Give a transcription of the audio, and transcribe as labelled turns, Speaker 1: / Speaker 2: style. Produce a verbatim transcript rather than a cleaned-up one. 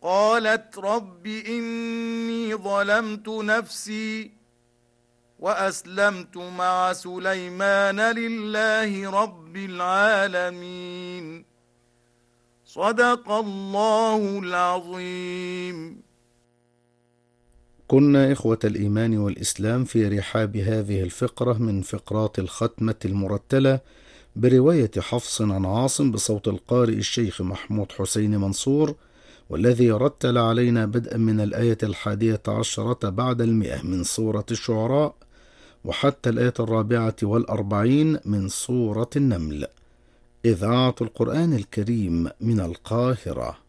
Speaker 1: قالت رب إني ظلمت نفسي وأسلمت مع سليمان لله رب العالمين. صدق الله العظيم.
Speaker 2: كنا إخوة الإيمان والإسلام في رحاب هذه الفقرة من فقرات الختمة المرتلة برواية حفص عن عاصم بصوت القارئ الشيخ محمود حسين منصور، والذي رتل علينا بدءا من الآية الحادية عشرة بعد المئة من سورة الشعراء وحتى الآية الرابعة والأربعين من سورة النمل. إذاعة القرآن الكريم من القاهرة.